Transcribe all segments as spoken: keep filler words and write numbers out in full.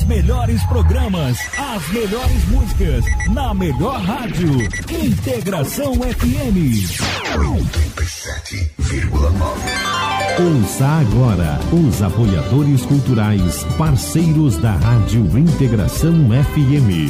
melhores programas, as melhores músicas, na melhor rádio. Integração F M oitenta e sete vírgula nove. Ouça agora os apoiadores culturais, parceiros da Rádio Integração F M.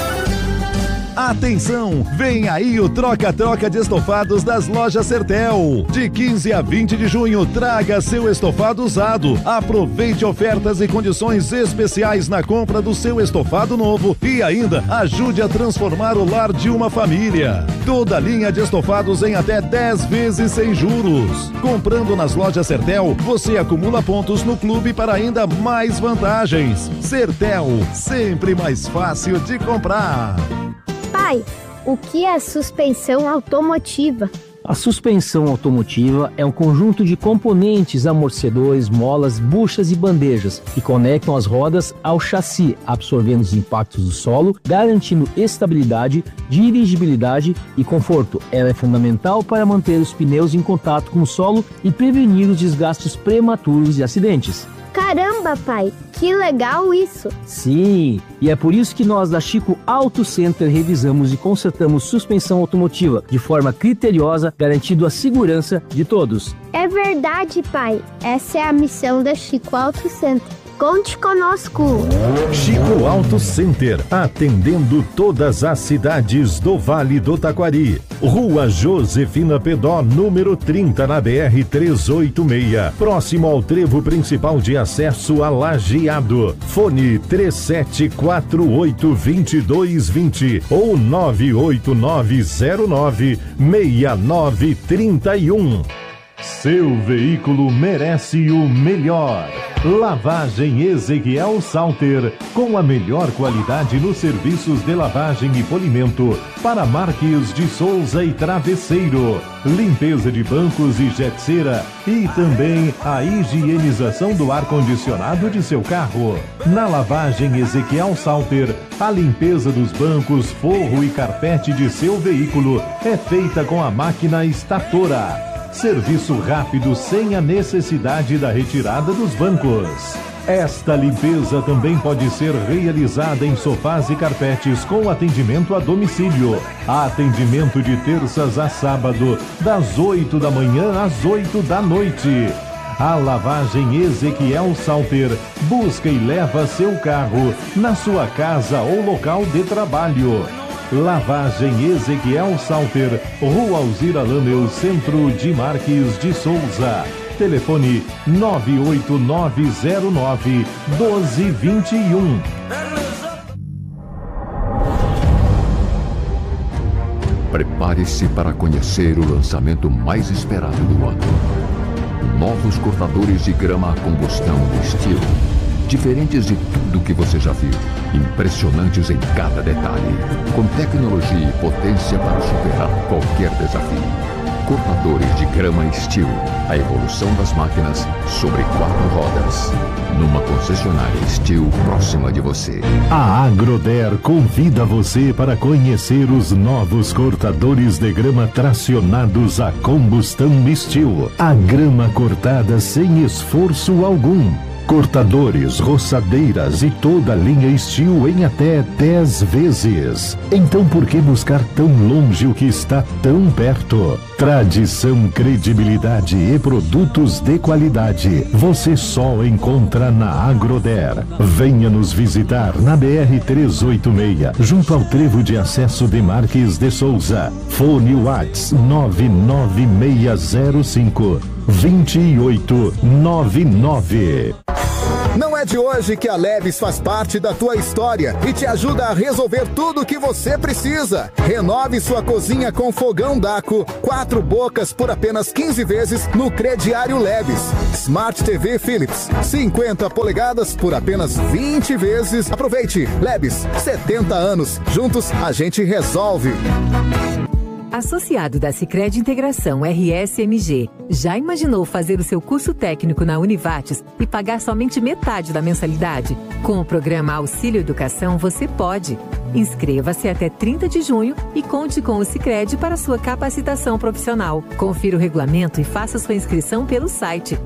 Atenção, vem aí o troca-troca de estofados das lojas Sertel. De quinze a vinte de junho, traga seu estofado usado. Aproveite ofertas e condições especiais na compra do seu estofado novo e ainda ajude a transformar o lar de uma família. Toda linha de estofados em até dez vezes sem juros. Comprando nas lojas Sertel, você acumula pontos no clube para ainda mais vantagens. Sertel, sempre mais fácil de comprar. Pai, o que é suspensão automotiva? A suspensão automotiva é um conjunto de componentes, amortecedores, molas, buchas e bandejas que conectam as rodas ao chassi, absorvendo os impactos do solo, garantindo estabilidade, dirigibilidade e conforto. Ela é fundamental para manter os pneus em contato com o solo e prevenir os desgastes prematuros e acidentes. Caramba, pai, que legal isso! Sim, e é por isso que nós da Chico Auto Center revisamos e consertamos suspensão automotiva de forma criteriosa, garantindo a segurança de todos. É verdade, pai. Essa é a missão da Chico Auto Center. Conte conosco. Chico Auto Center, atendendo todas as cidades do Vale do Taquari. Rua Josefina Pedó, número trinta, na B R trezentos e oitenta e seis, próximo ao trevo principal de acesso a Lajeado. Fone três sete quatro oito, dois dois dois zero ou nove oito nove zero nove, seis nove três um. Seu veículo merece o melhor. Lavagem Ezequiel Salter, com a melhor qualidade nos serviços de lavagem e polimento para Marques de Souza e Travesseiro, limpeza de bancos e jetceira e também a higienização do ar-condicionado de seu carro. Na lavagem Ezequiel Salter, a limpeza dos bancos, forro e carpete de seu veículo é feita com a máquina estatora. Serviço rápido sem a necessidade da retirada dos bancos. Esta limpeza também pode ser realizada em sofás e carpetes com atendimento a domicílio. Atendimento de terças a sábado, das oito da manhã às oito da noite. A lavagem Ezequiel Salter busca e leva seu carro na sua casa ou local de trabalho. Lavagem Ezequiel Salter, Rua Alzira Lameu, Centro de Marques de Souza. Telefone nove oito nove zero nove, um dois dois um. Prepare-se para conhecer o lançamento mais esperado do ano. Novos cortadores de grama a combustão Steel. Diferentes de tudo que você já viu. Impressionantes em cada detalhe. Com tecnologia e potência para superar qualquer desafio. Cortadores de grama Steel. A evolução das máquinas sobre quatro rodas. Numa concessionária Steel próxima de você. A Agroder convida você para conhecer os novos cortadores de grama tracionados a combustão Steel. A grama cortada sem esforço algum. Cortadores, roçadeiras e toda a linha Steel em até dez vezes. Então por que buscar tão longe o que está tão perto? Tradição, credibilidade e produtos de qualidade você só encontra na Agroder. Venha nos visitar na B R trezentos e oitenta e seis, junto ao trevo de acesso de Marques de Souza. Fone WhatsApp nove nove seis zero cinco, dois oito nove nove. Não é de hoje que a Leves faz parte da tua história e te ajuda a resolver tudo o que você precisa. Renove sua cozinha com fogão Daco, quatro bocas por apenas quinze vezes no crediário Leves. Smart T V Philips, cinquenta polegadas por apenas vinte vezes. Aproveite, Leves, setenta anos. Juntos a gente resolve. Associado da Sicredi Integração R S M G, já imaginou fazer o seu curso técnico na Univates e pagar somente metade da mensalidade? Com o programa Auxílio Educação, você pode. Inscreva-se até trinta de junho e conte com o Sicredi para sua capacitação profissional. Confira o regulamento e faça sua inscrição pelo site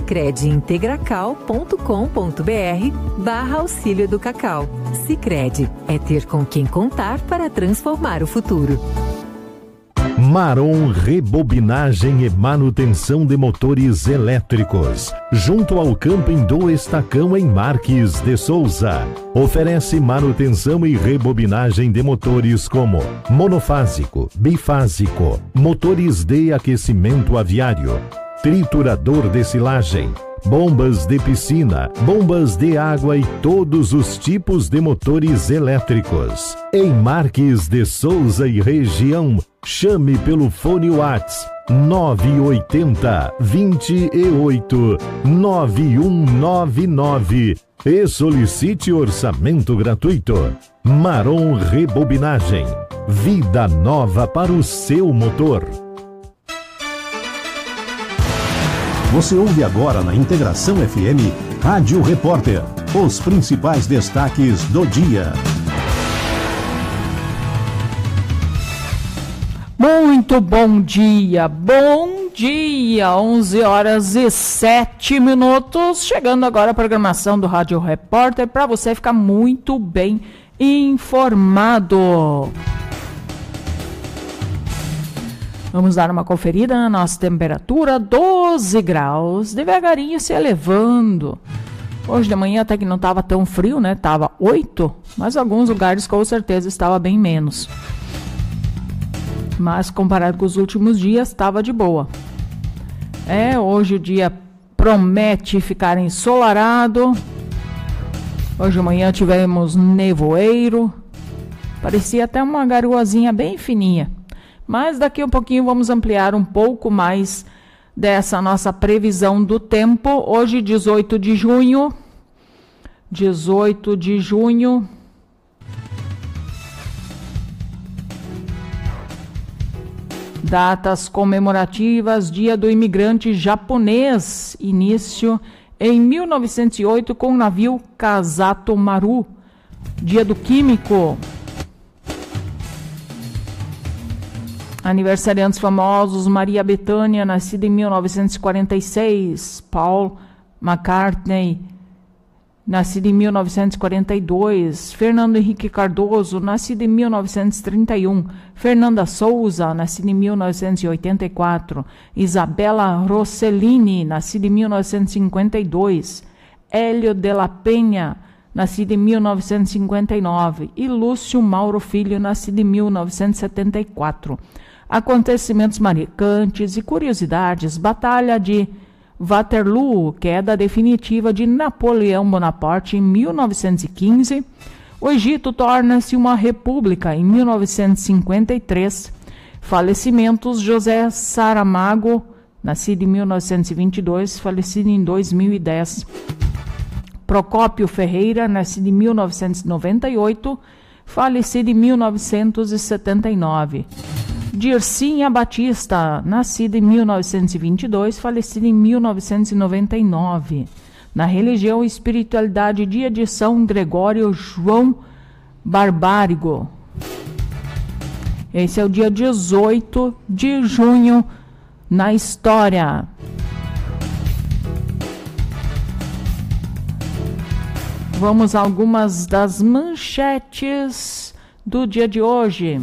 sicrediintegracal.com.br barra auxílio do Cacau. Sicredi é ter com quem contar para transformar o futuro. Marom Rebobinagem e Manutenção de Motores Elétricos, junto ao Camping do Estacão em Marques de Souza. Oferece manutenção e rebobinagem de motores como monofásico, bifásico, motores de aquecimento aviário, triturador de silagem, bombas de piscina, bombas de água e todos os tipos de motores elétricos. Em Marques de Souza e região, chame pelo fone Whats nove oito zero, vinte e oito, nove um nove nove e solicite orçamento gratuito. Marom Rebobinagem, vida nova para o seu motor. Você ouve agora na Integração F M, Rádio Repórter, os principais destaques do dia. Muito bom dia, bom dia, onze horas e sete minutos, chegando agora a programação do Rádio Repórter para você ficar muito bem informado. Vamos dar uma conferida na nossa temperatura, doze graus, devagarinho se elevando. Hoje de manhã até que não estava tão frio, né? Estava oito, mas alguns lugares com certeza estava bem menos. Mas comparado com os últimos dias, estava de boa. É, hoje o dia promete ficar ensolarado. Hoje de manhã tivemos nevoeiro. Parecia até uma garoazinha bem fininha. Mas daqui a um pouquinho vamos ampliar um pouco mais dessa nossa previsão do tempo. Hoje, dezoito de junho. dezoito de junho. Datas comemorativas: Dia do Imigrante Japonês, início em mil novecentos e oito com o navio Kazato Maru. Dia do Químico. Aniversariantes famosos: Maria Bethânia, nascida em mil novecentos e quarenta e seis. Paul McCartney, nascido em mil novecentos e quarenta e dois. Fernando Henrique Cardoso, nascido em mil novecentos e trinta e um. Fernanda Souza, nascida em mil novecentos e oitenta e quatro. Isabela Rossellini, nascida em mil novecentos e cinquenta e dois. Hélio de la Penha, nascido em mil novecentos e cinquenta e nove. E Lúcio Mauro Filho, nascido em mil novecentos e setenta e quatro. Acontecimentos marcantes e curiosidades: Batalha de Waterloo, queda definitiva de Napoleão Bonaparte em mil novecentos e quinze. O Egito torna-se uma república em mil novecentos e cinquenta e três. Falecimentos: José Saramago, nascido em mil novecentos e vinte e dois, falecido em dois mil e dez. Procópio Ferreira, nascido em mil novecentos e noventa e oito, falecido em mil novecentos e setenta e nove. Dircinha Batista, nascida em mil novecentos e vinte e dois, falecida em mil novecentos e noventa e nove. Na religião e espiritualidade, dia de São Gregório João Barbárigo. Esse é o dia dezoito de junho na história. Vamos a algumas das manchetes do dia de hoje.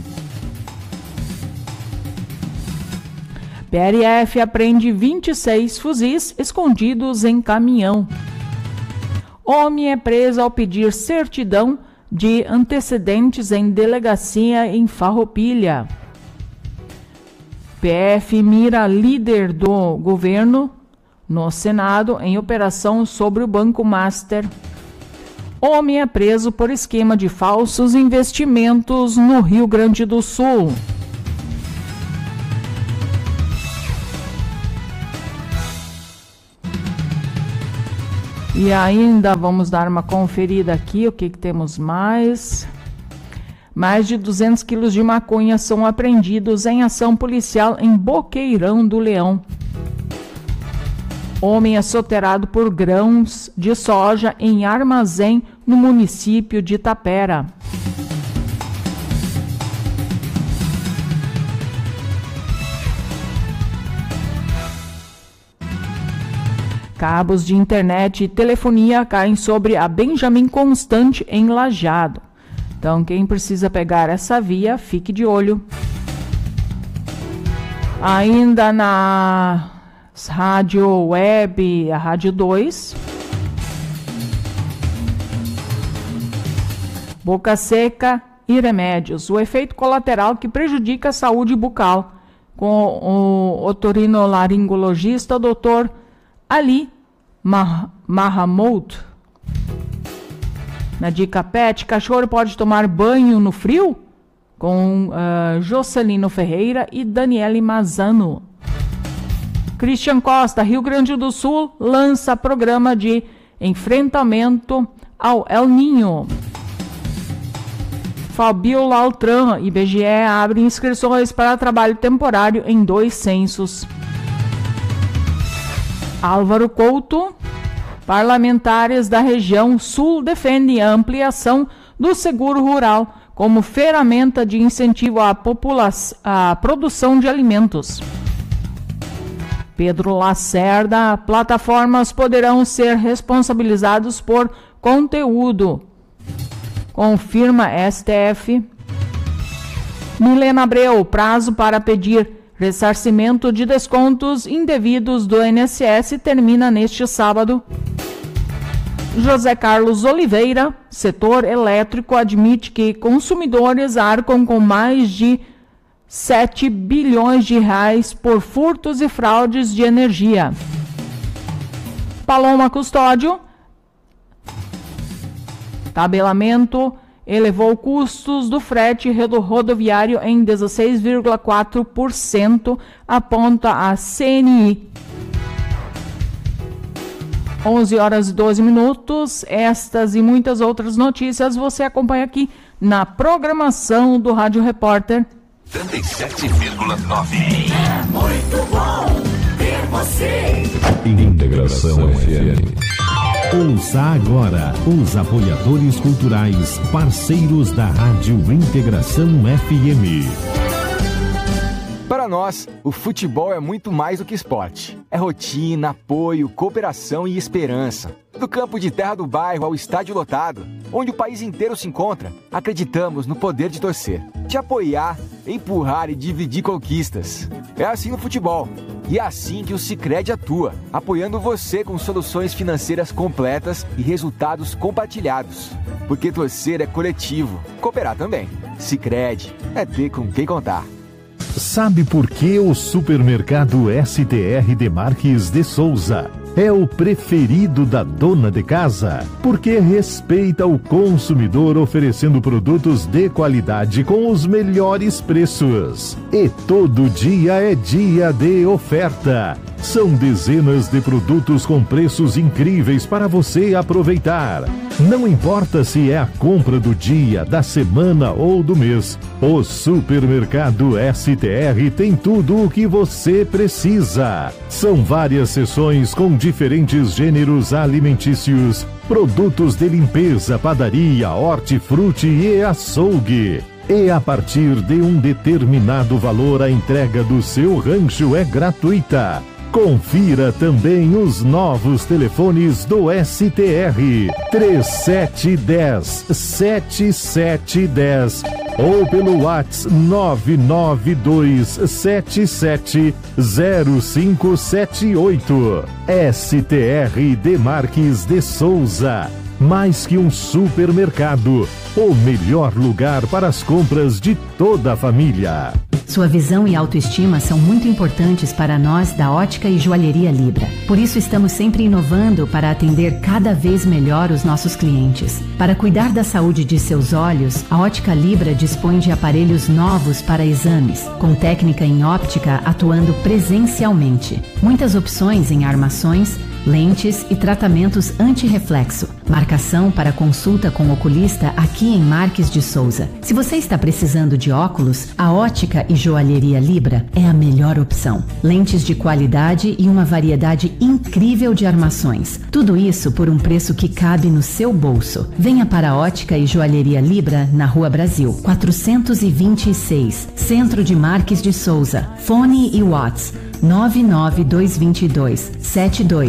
P R F apreende vinte e seis fuzis escondidos em caminhão. Homem é preso ao pedir certidão de antecedentes em delegacia em Farroupilha. P F mira líder do governo no Senado em operação sobre o Banco Master. Homem é preso por esquema de falsos investimentos no Rio Grande do Sul. E ainda vamos dar uma conferida aqui, o que, que temos mais. Mais de duzentos quilos de maconha são apreendidos em ação policial em Boqueirão do Leão. Homem é soterrado por grãos de soja em armazém no município de Itapera. Cabos de internet e telefonia caem sobre a Benjamin Constante em Lajeado. Então, quem precisa pegar essa via, fique de olho. Ainda na rádio web, a Rádio dois. Boca seca e remédios. O efeito colateral que prejudica a saúde bucal. Com o otorinolaringologista doutor Ali Mah- Mahamoud. Na dica pet, cachorro pode tomar banho no frio? Com uh, Jocelino Ferreira e Daniele Mazano. Christian Costa, Rio Grande do Sul, lança programa de enfrentamento ao El Niño. Fabiola Altran, I B G E abre inscrições para trabalho temporário em dois censos. Álvaro Couto, parlamentares da região sul defendem a ampliação do seguro rural como ferramenta de incentivo à, população, à produção de alimentos. Pedro Lacerda, plataformas poderão ser responsabilizados por conteúdo. Confirma S T F. Milena Abreu, prazo para pedir ressarcimento de descontos indevidos do I N S S termina neste sábado. José Carlos Oliveira, setor elétrico, admite que consumidores arcam com mais de sete bilhões de reais por furtos e fraudes de energia. Paloma Custódio, tabelamento elevou custos do frete rodoviário em dezesseis vírgula quatro por cento, aponta a C N I. onze horas e doze minutos. Estas e muitas outras notícias você acompanha aqui na programação do Rádio Repórter. setenta e sete vírgula nove. É muito bom ter você. Integração F M. Ouça agora os apoiadores culturais, parceiros da Rádio Integração F M. Para nós, o futebol é muito mais do que esporte. É rotina, apoio, cooperação e esperança. Do campo de terra do bairro ao estádio lotado, onde o país inteiro se encontra, acreditamos no poder de torcer, de apoiar, empurrar e dividir conquistas. É assim no futebol. E é assim que o Sicredi atua, apoiando você com soluções financeiras completas e resultados compartilhados. Porque torcer é coletivo, cooperar também. Sicredi é ter com quem contar. Sabe por que o supermercado S T R Demarques de Souza é o preferido da dona de casa? Porque respeita o consumidor, oferecendo produtos de qualidade com os melhores preços. E todo dia é dia de oferta. São dezenas de produtos com preços incríveis para você aproveitar. Não importa se é a compra do dia, da semana ou do mês, o supermercado S T R tem tudo o que você precisa. São várias seções com diferentes gêneros alimentícios, produtos de limpeza, padaria, hortifruti e açougue. E a partir de um determinado valor, a entrega do seu rancho é gratuita. Confira também os novos telefones do S T R: três sete um zero, sete sete um zero ou pelo WhatsApp nove nove dois sete sete zero cinco sete oito. S T R Demarques de Souza, mais que um supermercado, o melhor lugar para as compras de toda a família. Sua visão e autoestima são muito importantes para nós da Ótica e Joalheria Libra. Por isso estamos sempre inovando para atender cada vez melhor os nossos clientes. Para cuidar da saúde de seus olhos, a Ótica Libra dispõe de aparelhos novos para exames, com técnica em óptica atuando presencialmente. Muitas opções em armações, lentes e tratamentos anti-reflexo. Marcação para consulta com oculista aqui em Marques de Souza. Se você está precisando de óculos, a Ótica e Joalheria Libra é a melhor opção. Lentes de qualidade e uma variedade incrível de armações. Tudo isso por um preço que cabe no seu bolso. Venha para a Ótica e Joalheria Libra na Rua Brasil, quatrocentos e vinte e seis, Centro de Marques de Souza. Fone e WhatsApp nove nove dois dois dois sete dois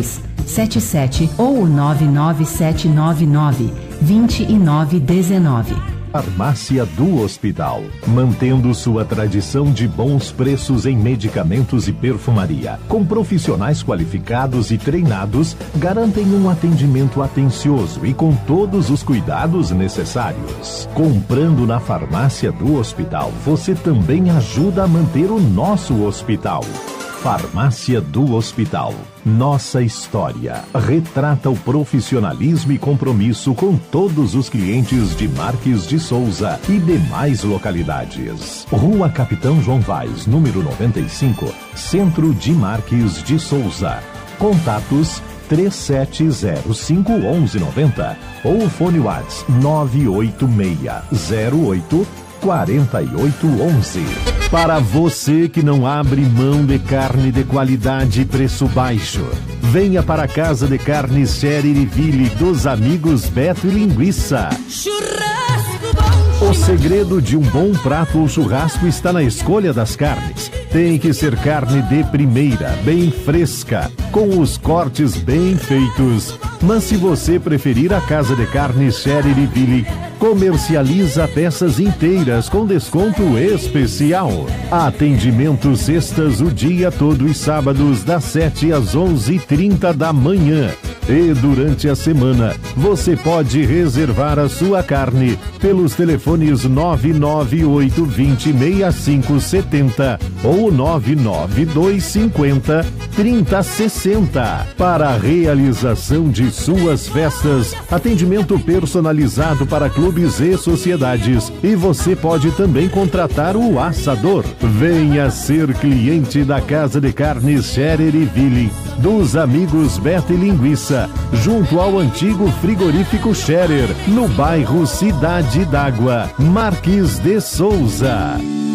sete sete ou nove nove sete nove nove, dois nove um nove. Farmácia do Hospital, mantendo sua tradição de bons preços em medicamentos e perfumaria, com profissionais qualificados e treinados, garantem um atendimento atencioso e com todos os cuidados necessários. Comprando na Farmácia do Hospital, você também ajuda a manter o nosso hospital. Farmácia do Hospital. Nossa história retrata o profissionalismo e compromisso com todos os clientes de Marques de Souza e demais localidades. Rua Capitão João Vaz, número noventa e cinco, Centro de Marques de Souza. Contatos três sete zero cinco, um um nove zero ou fone WhatsApp nove oito seis zero oito quatro oito um um. Para você que não abre mão de carne de qualidade e preço baixo, venha para a Casa de Carnes Xeririville dos amigos Beto e Linguiça. Churrasco bom. O segredo de um bom prato ou churrasco está na escolha das carnes. Tem que ser carne de primeira, bem fresca, com os cortes bem feitos. Mas se você preferir, a Casa de Carnes Xeririville comercializa peças inteiras com desconto especial. Atendimento sextas o dia todo e sábados das sete às onze e trinta da manhã. E durante a semana você pode reservar a sua carne pelos telefones nove nove oito dois zero seis cinco sete zero ou nove nove dois cinco zero três zero seis zero. Para a realização de suas festas, atendimento personalizado para clubes e sociedades, e você pode também contratar o assador. Venha ser cliente da Casa de Carnes Xeririville dos amigos Beto e Linguiça, junto ao antigo frigorífico Scherer, no bairro Cidade d'Água, Marques de Souza.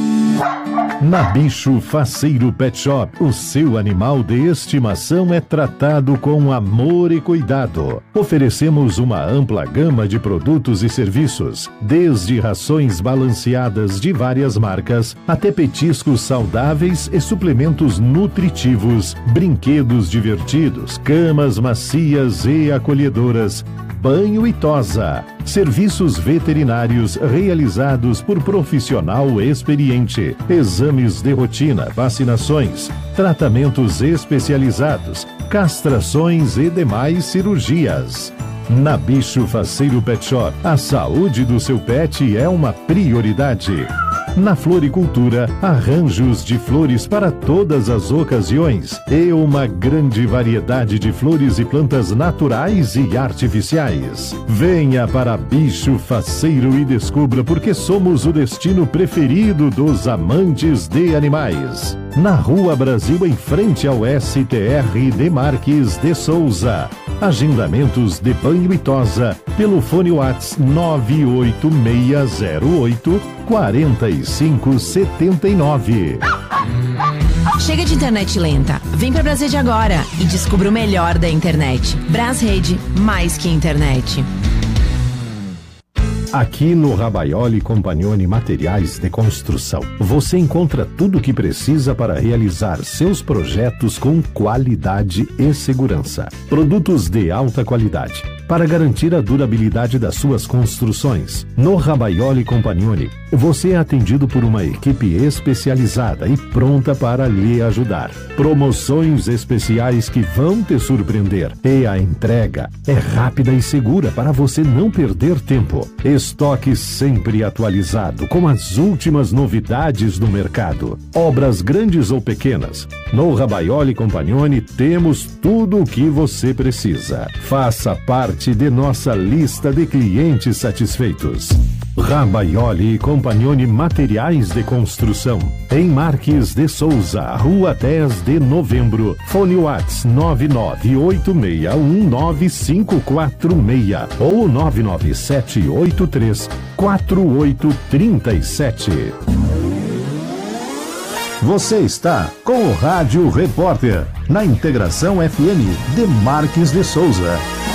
Na Bicho Faceiro Pet Shop, o seu animal de estimação é tratado com amor e cuidado. Oferecemos uma ampla gama de produtos e serviços, desde rações balanceadas de várias marcas, até petiscos saudáveis e suplementos nutritivos, brinquedos divertidos, camas macias e acolhedoras, banho e tosa. Serviços veterinários realizados por profissional experiente. Exames de rotina, vacinações, tratamentos especializados, castrações e demais cirurgias. Na Bicho Faceiro Pet Shop, a saúde do seu pet é uma prioridade. Na floricultura, arranjos de flores para todas as ocasiões e uma grande variedade de flores e plantas naturais e artificiais. Venha para Bicho Faceiro e descubra porque somos o destino preferido dos amantes de animais. Na Rua Brasil, em frente ao S T R de Marques de Souza. Agendamentos de banho e tosa pelo fone WhatsApp nove oito seis zero oito quatro cinco sete nove. Chega de internet lenta. Vem pra Brasrede agora e descubra o melhor da internet. Brasrede, mais que internet. Aqui no Rabaioli Compagnoni Materiais de Construção, você encontra tudo o que precisa para realizar seus projetos com qualidade e segurança. Produtos de alta qualidade para garantir a durabilidade das suas construções. No Rabaioli Compagnoni, você é atendido por uma equipe especializada e pronta para lhe ajudar. Promoções especiais que vão te surpreender. E a entrega é rápida e segura para você não perder tempo. Estoque sempre atualizado com as últimas novidades do mercado. Obras grandes ou pequenas. No Rabaioli Compagnoni temos tudo o que você precisa. Faça parte de nossa lista de clientes satisfeitos. Rabaioli Compagnoni Materiais de Construção, em Marques de Souza, Rua dez de Novembro, fone WhatsApp nove nove oito seis um nove cinco quatro seis ou nove nove sete oito três quatro oito três sete. Você está com o Rádio Repórter, na Integração F M de Marques de Souza.